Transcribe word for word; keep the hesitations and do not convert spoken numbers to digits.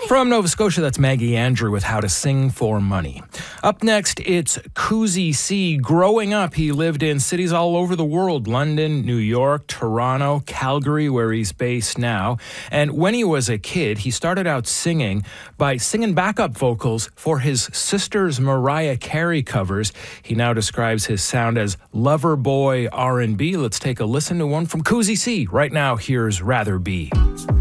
From Nova Scotia, that's Maggie Andrew with How to Sing for Money. Up next, it's Kuzi C. Growing up, he lived in cities all over the world, London, New York, Toronto, Calgary, where he's based now. And when he was a kid, he started out singing by singing backup vocals for his sister's Mariah Carey covers. He now describes his sound as lover boy R and B. Let's take a listen to one from Kuzi C. Right now, here's Rather Be.